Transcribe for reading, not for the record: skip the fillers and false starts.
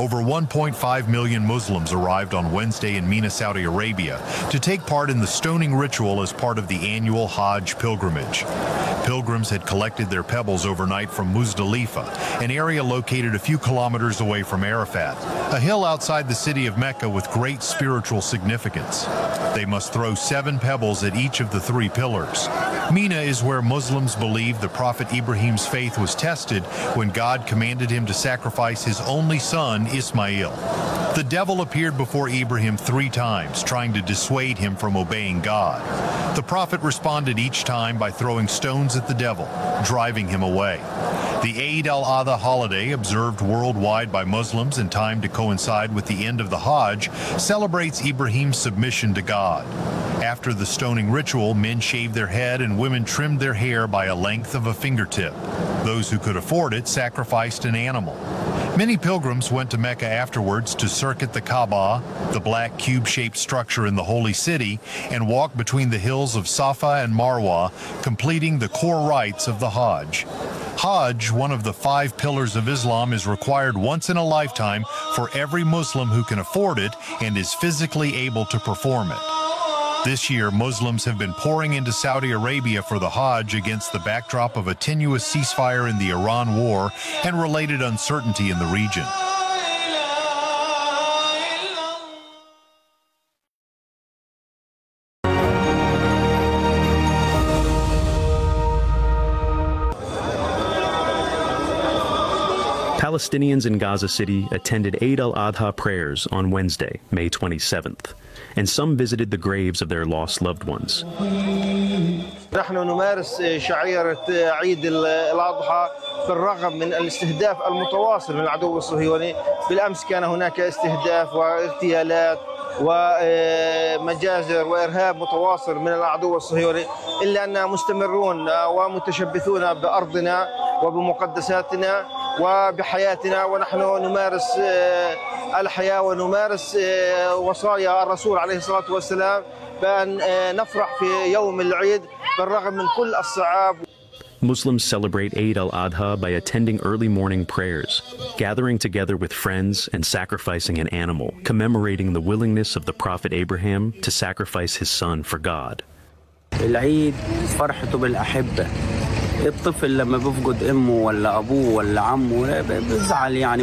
Over 1.5 million Muslims arrived on Wednesday in Mina, Saudi Arabia, to take part in the stoning ritual as part of the annual Hajj pilgrimage. Pilgrims had collected their pebbles overnight from Muzdalifa, an area located a few kilometers away from Arafat, a hill outside the city of Mecca with great spiritual significance. They must throw 7 pebbles at each of the 3 pillars. Mina is where Muslims believe the Prophet Ibrahim's faith was tested when God commanded him to sacrifice his only son, Ismail. The devil appeared before Ibrahim 3 times, trying to dissuade him from obeying God. The prophet responded each time by throwing stones at the devil, driving him away. The Eid al-Adha holiday, observed worldwide by Muslims in time to coincide with the end of the Hajj, celebrates Ibrahim's submission to God. After the stoning ritual, men shaved their head and women trimmed their hair by a length of a fingertip. Those who could afford it sacrificed an animal. Many pilgrims went to Mecca afterwards to circuit the Kaaba, the black cube-shaped structure in the holy city, and walk between the hills of Safa and Marwa, completing the core rites of the Hajj. Hajj, one of the 5 pillars of Islam, is required once in a lifetime for every Muslim who can afford it and is physically able to perform it. This year, Muslims have been pouring into Saudi Arabia for the Hajj against the backdrop of a tenuous ceasefire in the Iran war and related uncertainty in the region. Palestinians in Gaza City attended Eid al-Adha prayers on Wednesday, May 27th, and some visited the graves of their lost loved ones. نحن نمارس شعيرة عيد الأضحى بالرغم من الاستهداف المتواصل من العدو الصهيوني. بالأمس كان هناك استهداف واغتيالات ومجازر وإرهاب متواصل من العدو الصهيوني، إلا أننا مستمرون ومتشبثون بأرضنا وبمقدساتنا وبحياتنا، ونحن نمارس الحياة ونمارس وصايا الرسول عليه الصلاة والسلام بأن نفرح في يوم العيد بالرغم من كل الصعاب. Muslims celebrate Eid al-Adha by attending early morning prayers, gathering together with friends and sacrificing an animal, commemorating the willingness of the Prophet Abraham to sacrifice his son for God. العيد فرحته بالأحبة. الطفل لما بيفقد أمه ولا أبوه ولا عمه بيزعل يعني